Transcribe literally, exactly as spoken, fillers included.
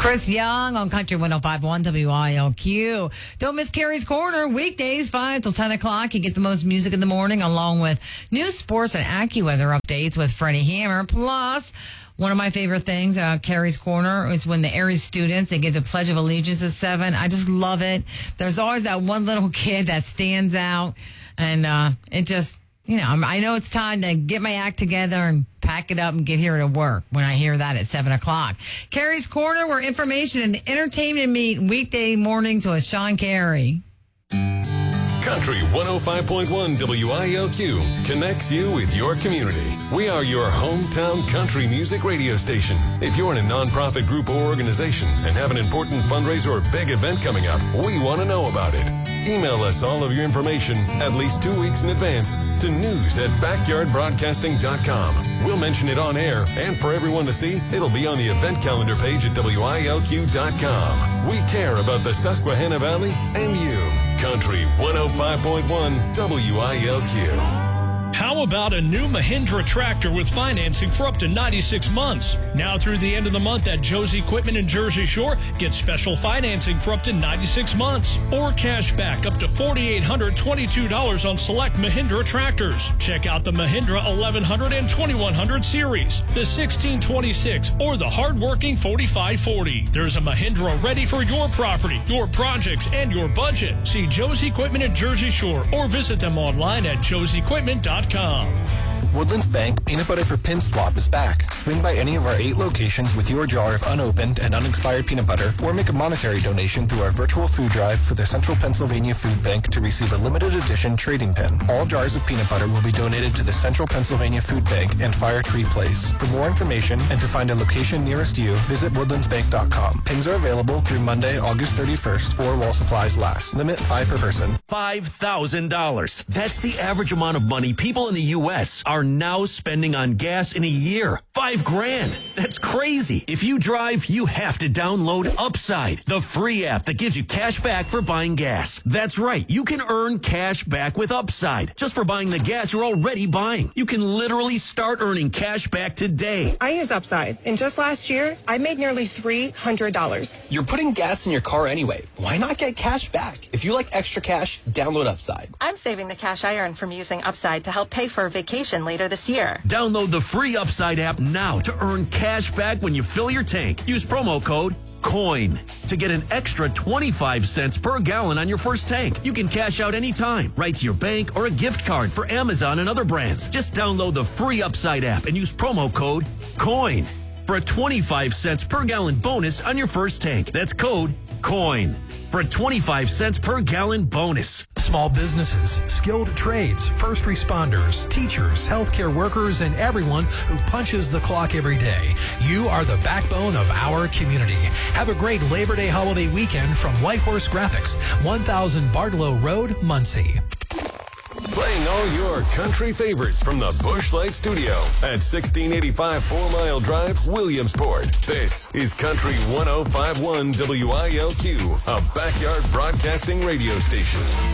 Chris Young on Country one oh five point one W I L Q. Don't miss Carrie's Corner, weekdays five till ten o'clock. You get the most music in the morning along with new sports and AccuWeather updates with Freddie Hammer. Plus, one of my favorite things about Carrie's Corner is when the Aries students, they give the Pledge of Allegiance at seven. I just love it. There's always that one little kid that stands out, and uh, it just, you know, I know it's time to get my act together and pack it up and get here to work when I hear that at seven o'clock. Carrie's Corner, where information and entertainment meet weekday mornings with Sean Carey. Country one oh five point one W I L Q connects you with your community. We are your hometown country music radio station. If you're in a nonprofit group or organization and have an important fundraiser or big event coming up, we want to know about it. Email us all of your information at least two weeks in advance to news at backyard broadcasting dot com. We'll mention it on air, and for everyone to see, it'll be on the event calendar page at W I L Q dot com. We care about the Susquehanna Valley and you. Country one oh five point one W I L Q. How about a new Mahindra tractor with financing for up to ninety-six months? Now through the end of the month at Joe's Equipment in Jersey Shore, get special financing for up to ninety-six months. Or cash back up to four thousand eight hundred twenty-two dollars on select Mahindra tractors. Check out the Mahindra eleven hundred and twenty-one hundred series, the sixteen twenty-six, or the hardworking forty-five forty. There's a Mahindra ready for your property, your projects, and your budget. See Joe's Equipment in Jersey Shore or visit them online at joes equipment dot com. Woodlands Bank Peanut Butter for Pin Swap is back. Swing by any of our eight locations with your jar of unopened and unexpired peanut butter, or make a monetary donation through our virtual food drive for the Central Pennsylvania Food Bank to receive a limited edition trading pin. All jars of peanut butter will be donated to the Central Pennsylvania Food Bank and Fire Tree Place. For more information and to find a location nearest you, visit woodlands bank dot com. Pins are available through Monday, August thirty-first, or while supplies last. Limit five per person. five thousand dollars. That's the average amount of money people in the U S are now spending on gas in a year. Five grand. That's crazy. If you drive, you have to download Upside, the free app that gives you cash back for buying gas. That's right. You can earn cash back with Upside just for buying the gas you're already buying. You can literally start earning cash back today. I use Upside, and just last year, I made nearly three hundred dollars. You're putting gas in your car anyway. Why not get cash back? If you like extra cash, download Upside. I'm saving the cash I earn from using Upside to help pay for a vacation later this year. Download the free Upside app now to earn cash back when you fill your tank. Use promo code COIN to get an extra twenty-five cents per gallon on your first tank. You can cash out anytime, right to your bank or a gift card for Amazon and other brands. Just download the free Upside app and use promo code COIN for a twenty-five cents per gallon bonus on your first tank. That's code COIN for a twenty-five cents per gallon bonus. Small businesses, skilled trades, first responders, teachers, healthcare workers, and everyone who punches the clock every day. You are the backbone of our community. Have a great Labor Day holiday weekend from Whitehorse Graphics, one thousand Bardlow Road, Muncie. Playing all your country favorites from the Busch Light Studio at sixteen eighty-five Four Mile Drive, Williamsport. This is Country one oh five point one W I L Q, a backyard broadcasting radio station.